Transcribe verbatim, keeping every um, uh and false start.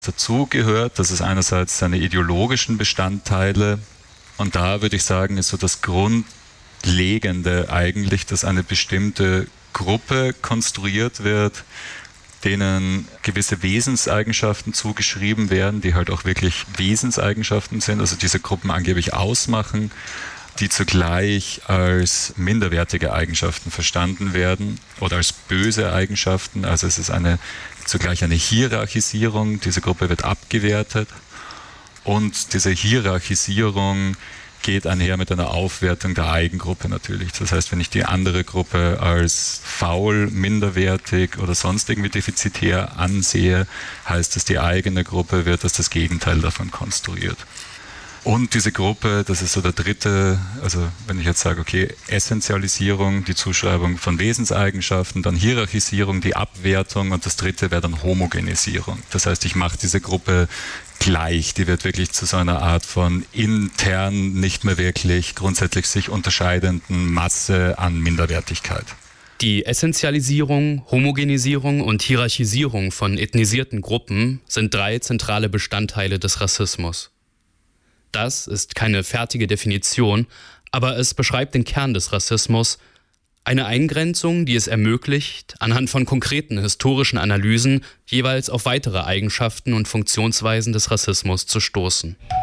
dazugehört. Das ist einerseits seine ideologischen Bestandteile. Und da würde ich sagen, ist so das Grundlegende eigentlich, dass eine bestimmte Gruppe konstruiert wird, denen gewisse Wesenseigenschaften zugeschrieben werden, die halt auch wirklich Wesenseigenschaften sind, also diese Gruppen angeblich ausmachen, die zugleich als minderwertige Eigenschaften verstanden werden oder als böse Eigenschaften. Also es ist eine, zugleich eine Hierarchisierung, diese Gruppe wird abgewertet und diese Hierarchisierung geht einher mit einer Aufwertung der Eigengruppe natürlich. Das heißt, wenn ich die andere Gruppe als faul, minderwertig oder sonst irgendwie defizitär ansehe, heißt das, die eigene Gruppe wird als das Gegenteil davon konstruiert. Und diese Gruppe, das ist so der dritte, also wenn ich jetzt sage, okay, Essentialisierung, die Zuschreibung von Wesenseigenschaften, dann Hierarchisierung, die Abwertung und das dritte wäre dann Homogenisierung. Das heißt, ich mache diese Gruppe gleich, die wird wirklich zu so einer Art von intern nicht mehr wirklich grundsätzlich sich unterscheidenden Masse an Minderwertigkeit. Die Essentialisierung, Homogenisierung und Hierarchisierung von ethnisierten Gruppen sind drei zentrale Bestandteile des Rassismus. Das ist keine fertige Definition, aber es beschreibt den Kern des Rassismus, eine Eingrenzung, die es ermöglicht, anhand von konkreten historischen Analysen jeweils auf weitere Eigenschaften und Funktionsweisen des Rassismus zu stoßen.